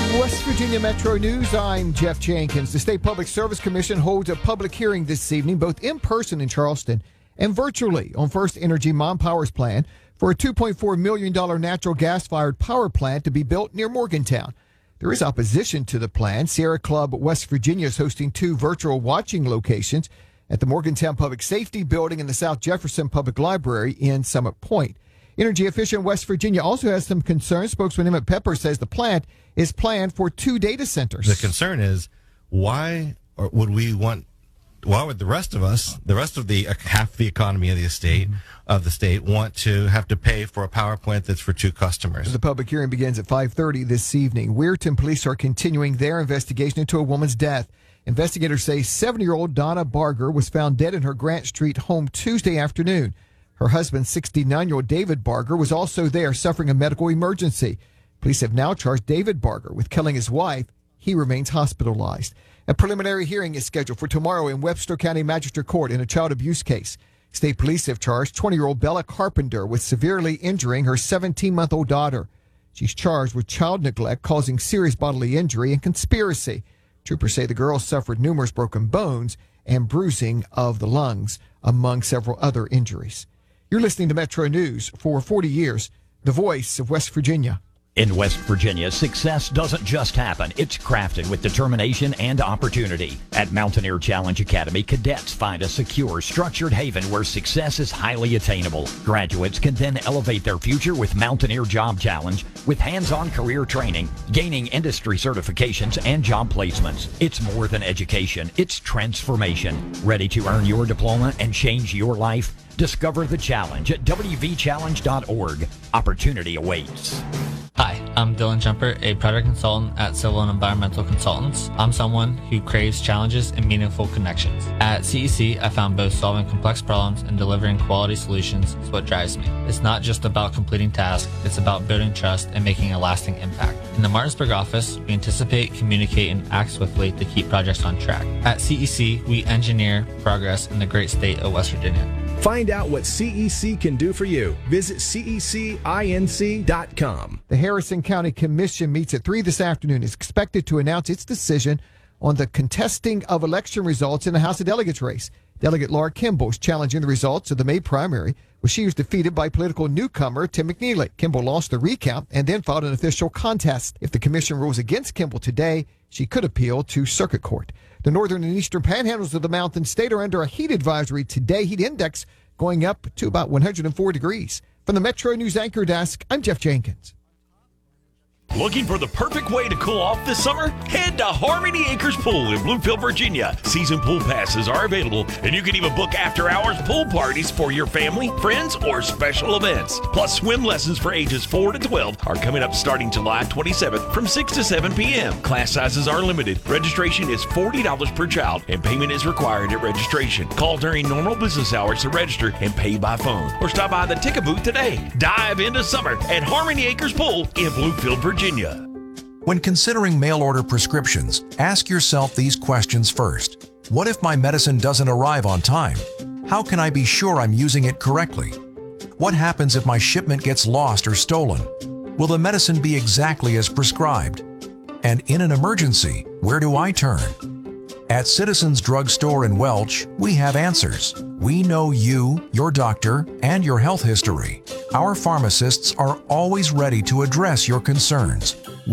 West Virginia Metro News, I'm Jeff Jenkins. The State Public Service Commission holds a public hearing this evening, both in person in Charleston and virtually on First Energy Mon Power's plan for a $2.4 million natural gas-fired power plant to be built near Morgantown. There is opposition to the plan. Sierra Club West Virginia is hosting 2 virtual watching locations at the Morgantown Public Safety Building and the South Jefferson Public Library in Summit Point. Energy Efficient West Virginia also has some concerns. Spokesman Emmett Pepper says the plant is planned for 2 data centers. The concern is why would the rest of us, the rest of the half the economy of the state, want to have to pay for a power plant that's for 2 customers? The public hearing begins at 5:30 this evening. Weirton police are continuing their investigation into a woman's death. Investigators say 70-year-old Donna Barger was found dead in her Grant Street home Tuesday afternoon. Her husband, 69-year-old David Barger, was also there suffering a medical emergency. Police have now charged David Barger with killing his wife. He remains hospitalized. A preliminary hearing is scheduled for tomorrow in Webster County Magistrate Court in a child abuse case. State police have charged 20-year-old Bella Carpenter with severely injuring her 17-month-old daughter. She's charged with child neglect causing serious bodily injury and conspiracy. Troopers say the girl suffered numerous broken bones and bruising of the lungs, among several other injuries. You're listening to Metro News for 40 years, the voice of West Virginia. In West Virginia, success doesn't just happen. It's crafted with determination and opportunity. At Mountaineer Challenge Academy, cadets find a secure, structured haven where success is highly attainable. Graduates can then elevate their future with Mountaineer Job Challenge with hands-on career training, gaining industry certifications, and job placements. It's more than education. It's transformation. Ready to earn your diploma and change your life? Discover the challenge at wvchallenge.org. Opportunity awaits. Hi, I'm Dylan Jumper, a project consultant at Civil and Environmental Consultants. I'm someone who craves challenges and meaningful connections. At CEC, I found both solving complex problems and delivering quality solutions is what drives me. It's not just about completing tasks, it's about building trust and making a lasting impact. In the Martinsburg office, we anticipate, communicate, and act swiftly to keep projects on track. At CEC, we engineer progress in the great state of West Virginia. Find out what CEC can do for you. Visit cecinc.com. The Harrison County Commission meets at 3 this afternoon. It's expected to announce its decision on the contesting of election results in the House of Delegates race. Delegate Laura Kimball is challenging the results of the May primary, where she was defeated by political newcomer Tim McNeely. Kimball lost the recount and then filed an official contest. If the commission rules against Kimball today, she could appeal to circuit court. The northern and eastern panhandles of the Mountain State are under a heat advisory today. Heat index going up to about 104 degrees. From the Metro News Anchor Desk, I'm Jeff Jenkins. Looking for the perfect way to cool off this summer? Head to Harmony Acres Pool in Bluefield, Virginia. Season pool passes are available, and you can even book after-hours pool parties for your family, friends, or special events. Plus, swim lessons for ages 4 to 12 are coming up starting July 27th from 6 to 7 p.m. Class sizes are limited. Registration is $40 per child, and payment is required at registration. Call during normal business hours to register and pay by phone, or stop by the ticket booth today. Dive into summer at Harmony Acres Pool in Bluefield, Virginia. When considering mail-order prescriptions, ask yourself these questions first. What if my medicine doesn't arrive on time? How can I be sure I'm using it correctly? What happens if my shipment gets lost or stolen? Will the medicine be exactly as prescribed? And in an emergency, where do I turn? At Citizens Drug Store in Welch, we have answers. We know you, your doctor, and your health history. Our pharmacists are always ready to address your concerns.